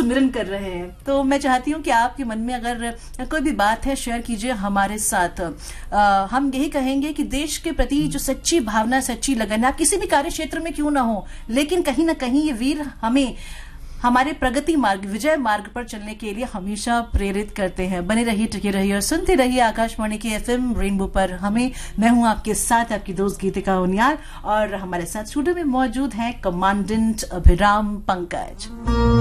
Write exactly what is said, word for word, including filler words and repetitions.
सुमिरन कर रहे हैं। तो मैं चाहती हूँ कि आपके मन में अगर कोई भी बात है शेयर कीजिए हमारे साथ। आ, हम यही कहेंगे कि देश के प्रति जो सच्ची भावना, सच्ची लगन, आप किसी भी कार्य क्षेत्र में क्यों ना हो, लेकिन कहीं ना कहीं ये वीर हमें हमारे प्रगति मार्ग, विजय मार्ग पर चलने के लिए हमेशा प्रेरित करते हैं। बने रहिए, टिके रहिए और सुनते रहिए आकाशवाणी के एफएम रेनबो पर हमें। मैं हूं आपके साथ आपकी दोस्त गीतिका उनियाल और हमारे साथ स्टूडियो में मौजूद हैं कमांडेंट अभिराम पंकज।